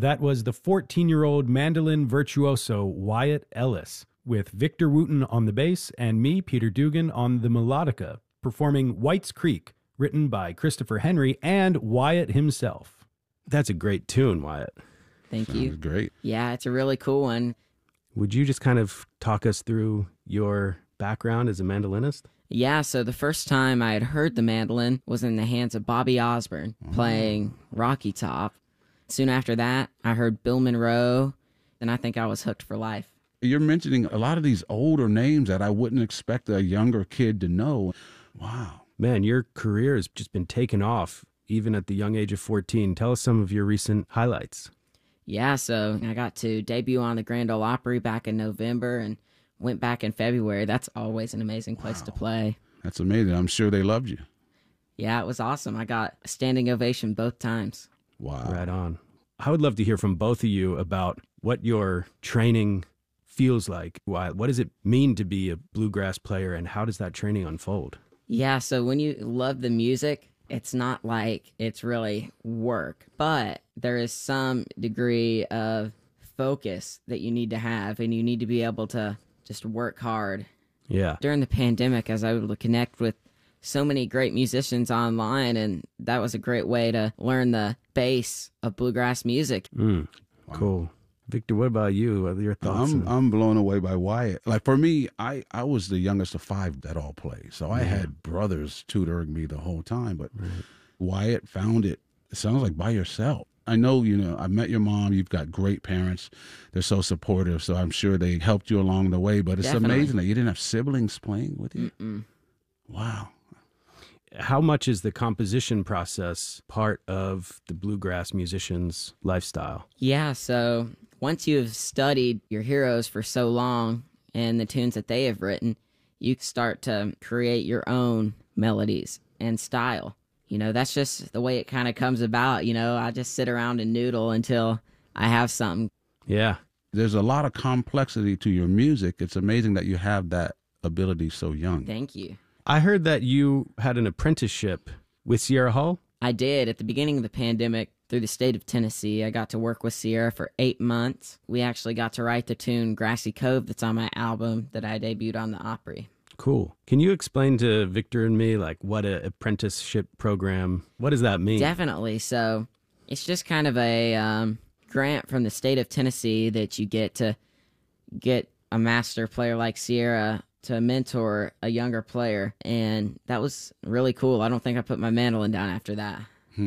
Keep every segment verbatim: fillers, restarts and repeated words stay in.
That was the fourteen-year-old mandolin virtuoso Wyatt Ellis, with Victor Wooten on the bass and me, Peter Dugan, on the melodica, performing White's Creek, written by Christopher Henry and Wyatt himself. That's a great tune, Wyatt. Thank Sounds you. great. Yeah, it's a really cool one. Would you just kind of talk us through your background as a mandolinist? Yeah, so the first time I had heard the mandolin was in the hands of Bobby Osborne playing Rocky Top. Soon after that, I heard Bill Monroe, and I think I was hooked for life. You're mentioning a lot of these older names that I wouldn't expect a younger kid to know. Wow. Man, your career has just been taken off, even at the young age of fourteen. Tell us some of your recent highlights. Yeah, so I got to debut on the Grand Ole Opry back in November and went back in February. That's always an amazing place Wow. to play. That's amazing. I'm sure they loved you. Yeah, it was awesome. I got a standing ovation both times. Wow. Right on. I would love to hear from both of you about what your training feels like. Why, what does it mean to be a bluegrass player, and how does that training unfold? Yeah, so when you love the music, it's not like it's really work, but there is some degree of focus that you need to have, and you need to be able to just work hard. Yeah. During the pandemic, I was able to connect with so many great musicians online, and that was a great way to learn the base of bluegrass music. Mm, cool. Victor, what about you? What are your thoughts? I'm I'm blown away by Wyatt. Like for me, I, I was the youngest of five that all play. So I Yeah. had brothers tutoring me the whole time. But Right. Wyatt found it, it sounds like by yourself. I know, you know, I met your mom. You've got great parents. They're so supportive. So I'm sure they helped you along the way. But it's Definitely. amazing that you didn't have siblings playing with you. Mm-mm. Wow. How much is the composition process part of the bluegrass musician's lifestyle? Yeah, so once you have studied your heroes for so long and the tunes that they have written, you start to create your own melodies and style. You know, that's just the way it kind of comes about. You know, I just sit around and noodle until I have something. Yeah. There's a lot of complexity to your music. It's amazing that you have that ability so young. Thank you. I heard that you had an apprenticeship with Sierra Hull. I did. At the beginning of the pandemic, through the state of Tennessee, I got to work with Sierra for eight months. We actually got to write the tune Grassy Cove that's on my album that I debuted on the Opry. Cool. Can you explain to Victor and me, like, what an apprenticeship program, what does that mean? Definitely. So it's just kind of a um, grant from the state of Tennessee that you get to get a master player like Sierra to mentor a younger player. And that was really cool. I don't think I put my mandolin down after that.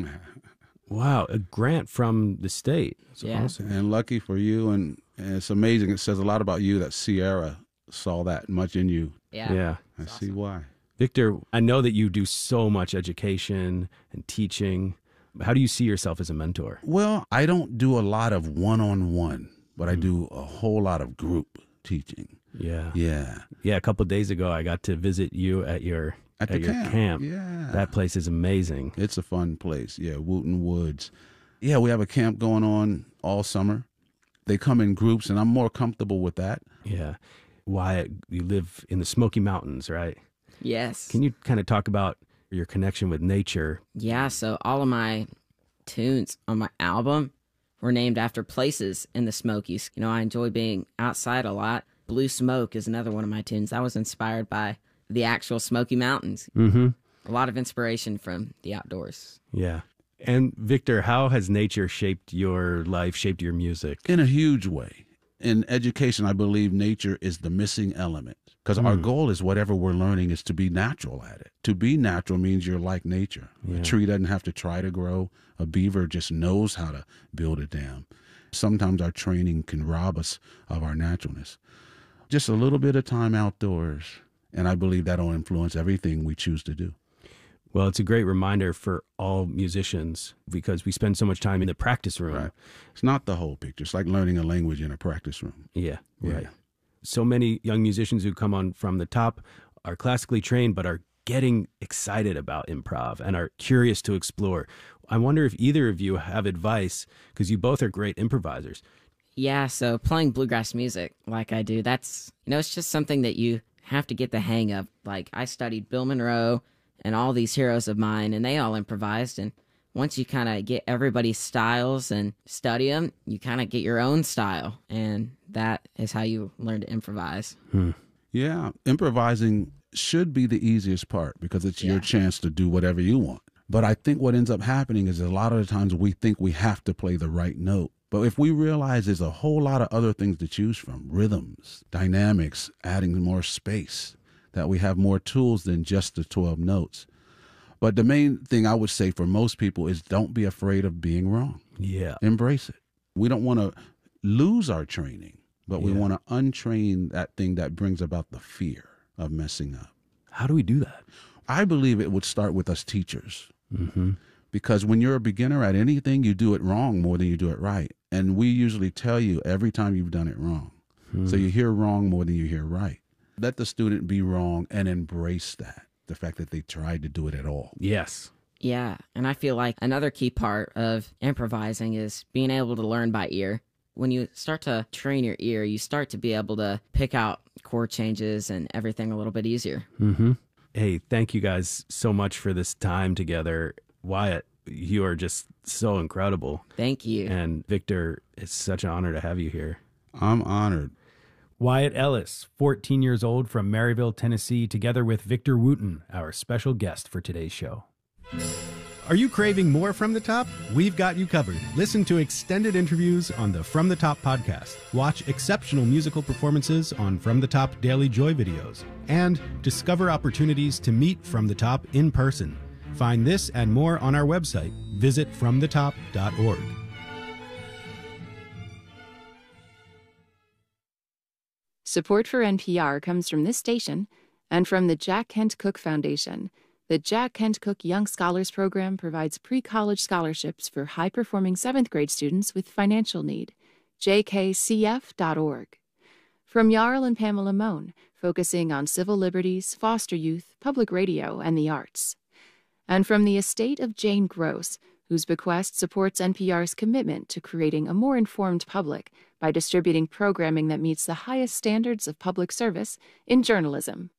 Wow, a grant from the state. That's Yeah. awesome. And lucky for you. And, and it's amazing. It says a lot about you that Sierra saw that much in you. Yeah. Yeah. I see why. Victor, I know that you do so much education and teaching. How do you see yourself as a mentor? Well, I don't do a lot of one-on-one, but I do a whole lot of group teaching. Yeah. Yeah. Yeah, a couple of days ago, I got to visit you at your At, at the your camp. camp. Yeah. That place is amazing. It's a fun place. Yeah, Wooten Woods. Yeah, we have a camp going on all summer. They come in groups, and I'm more comfortable with that. Yeah. Wyatt, you live in the Smoky Mountains, right? Yes. Can you kind of talk about your connection with nature? Yeah, so all of my tunes on my album were named after places in the Smokies. You know, I enjoy being outside a lot. Blue Smoke is another one of my tunes. That was inspired by the actual Smoky Mountains. Mm-hmm. A lot of inspiration from the outdoors. Yeah. And Victor, how has nature shaped your life, shaped your music? In a huge way. In education, I believe nature is the missing element because our goal is whatever we're learning is to be natural at it. To be natural means you're like nature. Yeah. A tree doesn't have to try to grow. A beaver just knows how to build a dam. Sometimes our training can rob us of our naturalness. Just a little bit of time outdoors, and I believe that'll influence everything we choose to do. Well, it's a great reminder for all musicians because we spend so much time in the practice room. Right. It's not the whole picture. It's like learning a language in a practice room. Yeah, Yeah. right. So many young musicians who come on from the top are classically trained but are getting excited about improv and are curious to explore. I wonder if either of you have advice, because you both are great improvisers. Yeah, so playing bluegrass music like I do, that's, you know, it's just something that you have to get the hang of. Like, I studied Bill Monroe and all these heroes of mine, and they all improvised. And once you kind of get everybody's styles and study them, you kind of get your own style. And that is how you learn to improvise. Hmm. Yeah, improvising should be the easiest part because it's your Yeah. chance to do whatever you want. But I think what ends up happening is a lot of the times we think we have to play the right note. But if we realize there's a whole lot of other things to choose from, rhythms, dynamics, adding more space, that we have more tools than just the twelve notes. But the main thing I would say for most people is don't be afraid of being wrong. Yeah. Embrace it. We don't want to lose our training, but we Yeah. want to untrain that thing that brings about the fear of messing up. How do we do that? I believe it would start with us teachers. Mm-hmm. Because when you're a beginner at anything, you do it wrong more than you do it right. And we usually tell you every time you've done it wrong. Hmm. So you hear wrong more than you hear right. Let the student be wrong and embrace that, the fact that they tried to do it at all. Yes. Yeah, and I feel like another key part of improvising is being able to learn by ear. When you start to train your ear, you start to be able to pick out chord changes and everything a little bit easier. Mm-hmm. Hey, thank you guys so much for this time together. Wyatt, you are just so incredible. Thank you. And Victor, it's such an honor to have you here. I'm honored. Wyatt Ellis, fourteen years old from Maryville, Tennessee, together with Victor Wooten, our special guest for today's show. Are you craving more From the Top? We've got you covered. Listen to extended interviews on the From the Top podcast. Watch exceptional musical performances on From the Top Daily Joy videos. And discover opportunities to meet From the Top in person. Find this and more on our website. Visit from the top dot org. Support for N P R comes from this station and from the Jack Kent Cooke Foundation. The Jack Kent Cooke Young Scholars Program provides pre-college scholarships for high-performing seventh grade students with financial need. J K C F dot org. From Jarl and Pamela Mohn, focusing on civil liberties, foster youth, public radio, and the arts. And from the estate of Jane Gross, whose bequest supports N P R's commitment to creating a more informed public by distributing programming that meets the highest standards of public service in journalism.